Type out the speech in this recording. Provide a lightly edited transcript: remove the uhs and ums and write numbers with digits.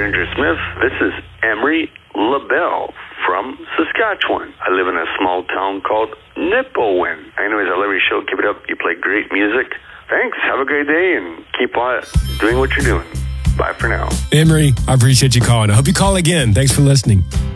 Ginger Smith. This is Emery LaBelle from Saskatchewan. I live in a small town called Nipawin. Anyways, I love your show. Keep it up. You play great music. Thanks. Have a great day and keep on doing what you're doing. Bye for now. Emery, I appreciate you calling. I hope you call again. Thanks for listening.